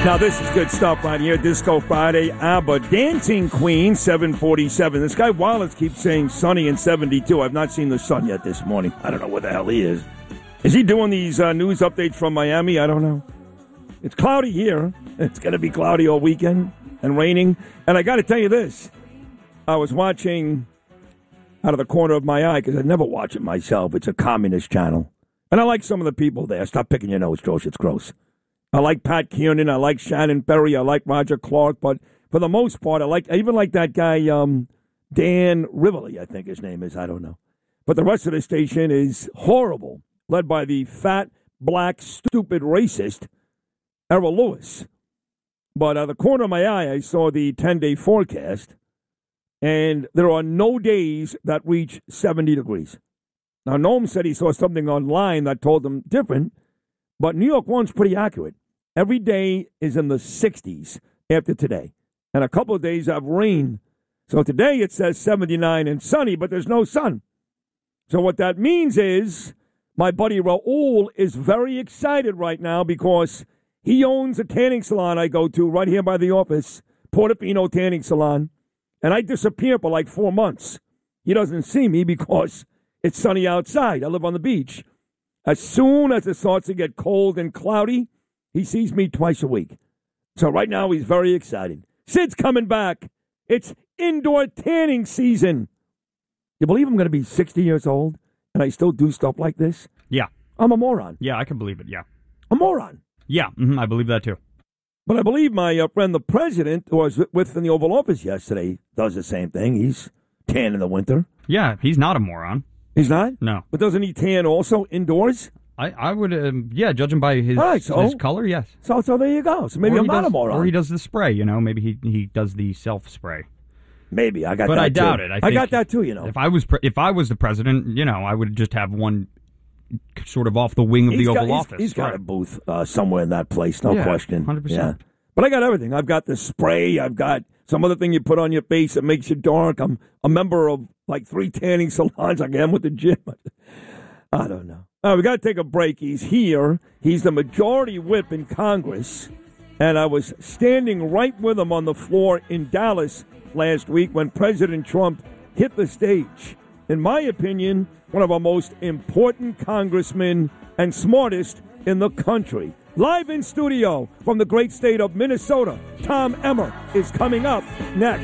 Now, this is good stuff right here. Disco Friday, ABBA, Dancing Queen, 747. This guy Wallace keeps saying sunny and 72. I've not seen the sun yet this morning. I don't know where the hell he is. Is he doing these news updates from Miami? I don't know. It's cloudy here. It's going to be cloudy all weekend and raining. And I got to tell you this. I was watching out of the corner of my eye, because I never watch it myself. It's a communist channel. And I like some of the people there. Stop picking your nose, Josh. It's gross. I like Pat Kiernan. I like Shannon Berry. I like Roger Clark. But for the most part, I even like that guy, Dan Rivoli, I think his name is. I don't know. But the rest of the station is horrible, led by the fat, black, stupid racist Errol Lewis. But out of the corner of my eye, I saw the 10-day forecast, and there are no days that reach 70 degrees. Now, Noam said he saw something online that told him different, but New York One's pretty accurate. Every day is in the 60s after today, and a couple of days have rain. So today it says 79 and sunny, but there's no sun. So what that means is my buddy Raul is very excited right now because he owns a tanning salon I go to right here by the office, Portofino Tanning Salon, and I disappear for like 4 months. He doesn't see me because it's sunny outside. I live on the beach. As soon as it starts to get cold and cloudy, he sees me twice a week. So right now he's very excited. Sid's coming back. It's indoor tanning season. You believe I'm going to be 60 years old and I still do stuff like this? Yeah. I'm a moron. Yeah, I can believe it, yeah. A moron. Yeah, I believe that too. But I believe my friend the president, who I was with in the Oval Office yesterday, does the same thing. He's tan in the winter. Yeah, he's not a moron. He's not? No. But doesn't he tan also indoors? I would, judging by his, his color, yes. So there you go. So maybe I'm not a moron. Or he does the spray, Maybe he does the self-spray. Maybe. I got but that I doubt too. it. I got that too, If I was the president, I would just have one sort of off the wing of the Oval Office. He's got a booth somewhere in that place, no question. 100%. Yeah. But I got everything. I've got the spray. I've got some other thing you put on your face that makes you dark. I'm a member of like 3 tanning salons. I am with the gym. I don't know. All right, we got to take a break. He's here. He's the majority whip in Congress. And I was standing right with him on the floor in Dallas last week when President Trump hit the stage. In my opinion, one of our most important congressmen and smartest in the country. Live in studio from the great state of Minnesota, Tom Emmer is coming up next.